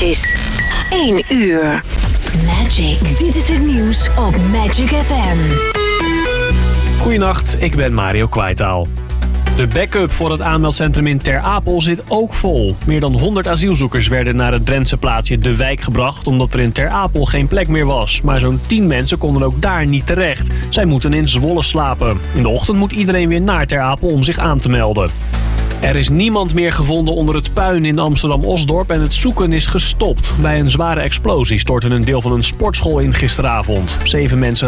Het is 1 uur. Magic. Dit is het nieuws op Magic FM. Goedenacht, ik ben Mario Kwaitaal. De backup voor het aanmeldcentrum in Ter Apel zit ook vol. Meer dan 100 asielzoekers werden naar het Drentse plaatsje De Wijk gebracht... omdat er in Ter Apel geen plek meer was. Maar zo'n 10 mensen konden ook daar niet terecht. Zij moeten in Zwolle slapen. In de ochtend moet iedereen weer naar Ter Apel om zich aan te melden. Er is niemand meer gevonden onder het puin in Amsterdam-Osdorp en het zoeken is gestopt. Bij een zware explosie stortte een deel van een sportschool in gisteravond. 7 mensen